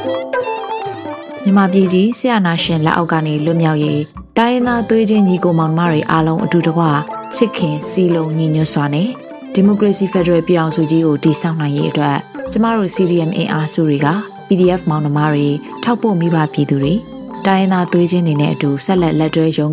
မြန်မာပြည်ကြီးဆရာနာရှင်လက်အောက်ကနေလွတ်မြောက်ရေးတိုင်းရင်းသားသွေးချင်းညီကိုမောင်နှမတွေအားလုံးအတူတကွချစ်ခင်စီလုံးညီညွတ်စွာနဲ့ဒီမိုကရေစီဖက်ဒရယ်ပြည်ထောင်စုကြီးကိုတည်ဆောက်နိုင်ရေးအတွက်ကျမတို့ CDM အင်အားစုတွေက PDF မောင်နှမတွေထောက်ပို့မိဘပြည်သူတွေတိုင်းရင်းသားသွေးချင်းတွေနဲ့အတူဆက်လက်တွဲရုန်း